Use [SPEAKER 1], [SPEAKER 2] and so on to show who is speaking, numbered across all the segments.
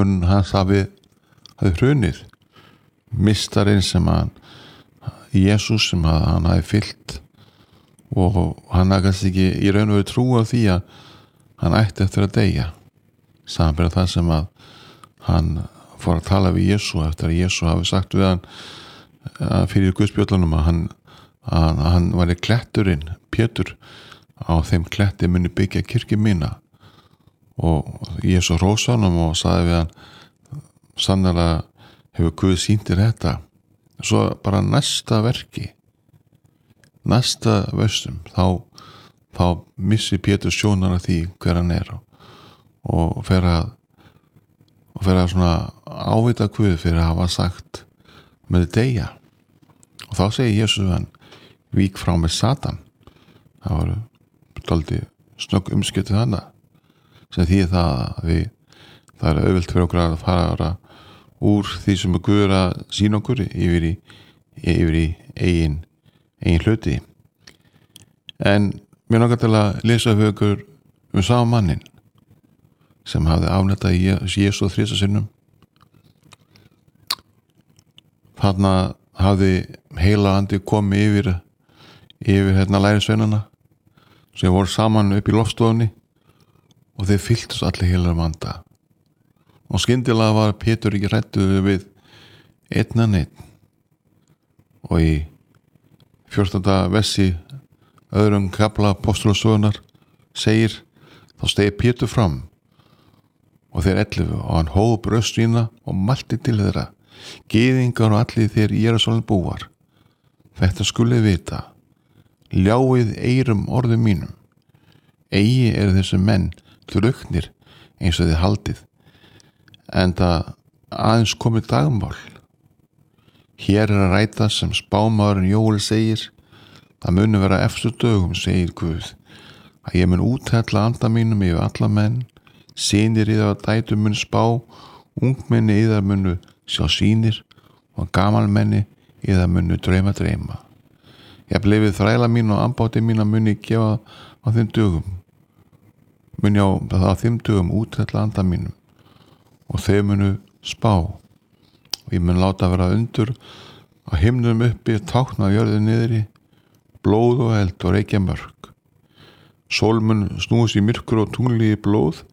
[SPEAKER 1] munn hans hafi hrunið, mistarinn sem Jesús sem hann hafi fylgt, og hann hafði kannski ekki í raun og veru trú á því að hann ætti eftir að deyja, samanber það sem hann fór að tala við Jesú eftir að Jesú hafi sagt við hann fyrir Guðspjöllunum að hann væri kletturinn, Pétur, á þeim kletti muni byggja kirkju mína, og Jesú hrósaði honum og sagði við hann, sannarlega hefur Guð sýnt þér þetta. Svo bara næsta verki, næsta versum, þá missi Pétur sjónar af því hver hann er, og fer að svona ávita Guð fyrir að hafa sagt með deyja. Og þá segir Jesús við hann, vík frá með Satan. Það var dálítið snögg umskiptið hana, sem því það er auðvelt fyrir okkur að fara úr því sem Guð er að sýna okkur yfir í eigin hluti. En mér langar til að lesa fyrir okkur sama mannin sem hafði afneitað Jesú 3 sinnum. Þarna hafði heila andi komið yfir lærisveinana sem voru saman upp í loftstofunni, og þeir fylltust allir heilar anda, og skyndilega var Pétur ekki hræddur við einn, og í 14. versi öðrum kafla Apóstolssögunnar segir, þá steig Pétur fram og þeir 11, og hann hóf brjóst sína og mælti til þeirra, gyðingar og allir þeir í Jerúsalem búar, þetta skuli vita, ljáið eyrum orðum mínum, eigi eru þessi menn drukknir eins og þið haldið, enda aðeins komið dagmál. Hér er að ræta sem spámaðurinn Jóel segir, það muni vera efstu dögum, segir Guð, að ég mun úthella anda mínum yfir alla menn, synir yðar og dætur mun spá, ungmenni yðar munu sjá sýnir, og gamalmenni yðar munu dreyma. Ég blefið þræla mín og ambáti mín að muni gefa á þeim dögum, muni á þeim dögum úthella anda mínum, og þau munu spá, og ég mun láta vera undur á himnum uppi, tákna á jörðu niðri, blóð og eld og reykjamörk. Sól mun snúast í myrkur og tungli í blóð,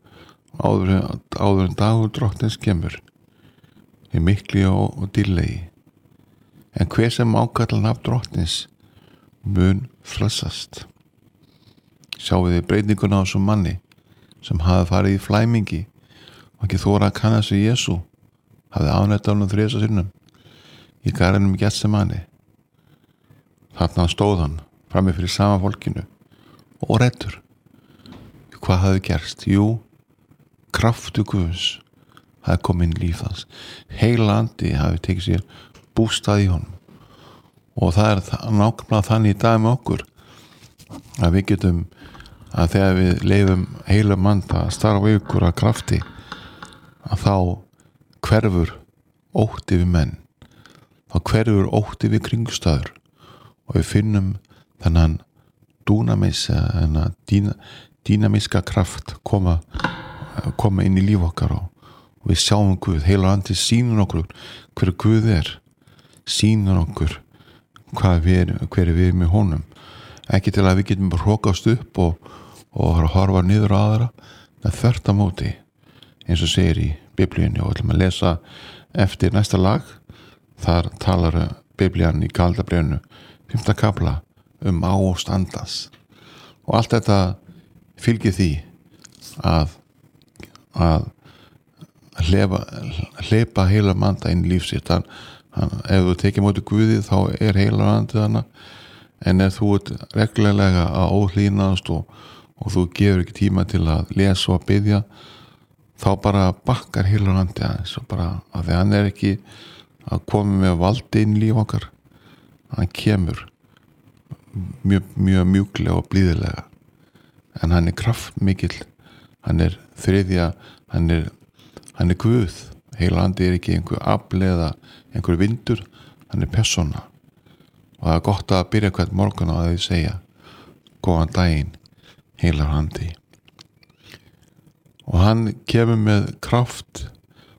[SPEAKER 1] áður en dagur drottins kemur, í mikli og dýrlegi. En hver sem ákallar nafn drottins mun frelsast. Sjáu þið breytinguna á þessum manni sem hafði farið í flæmingi og ekki þora að kanna sig Jesú, hafði afneitað honum 3 sinnum í garðinum Getsemani. Þarna stóð hann frammi fyrir sama fólkinu og reddur. Hvað hafði gerst? Jú, kraftu Guðs hafði komið inn í líf hans. Heila andi hafði tekið sér bústað í honum, og það er nákvæmlega þannig í dag með okkur að við getum, að þegar við leifum heilum anda að starfa ykkur að krafti, að þá hverfur ótti við menn, þá hverfur ótti við kringstæður, og við finnum þennan dýnamíska kraft koma inn í líf okkar, og við sjáum Guð. Heila andi sýnur okkur hver Guð er, sýnur okkur hver er við með honum, ekki til að við getum bara hrókast upp og horfa niður á aðra, en þvert á móti, eins og segir í Biblíunni, og ætlum að lesa eftir næsta lag. Þar talar Biblían í Galatíabréfinu 5. kafla ást andans, og allt þetta fylgir því að hleypa heila anda inn í líf sitt. Ef þú tekið móti Guði þá er heila andi hana, en ef þú ert reglulega að óhlýnast og þú gefur ekki tíma til að lesa og biðja, þá bara bakkar heila andi aðeins, og bara að því hann er ekki að koma með valdi inn í líf okkar. Hann kemur mjög mjúklega og blíðilega, en hann er kraftmikill, hann er þriðja, hann er Guð. Heila andi er ekki einhver afl eða einhver vindur, hann er persóna, og það er gott að byrja hvern morgun á að því segja góðan daginn, heila andi. Og hann kemur með kraft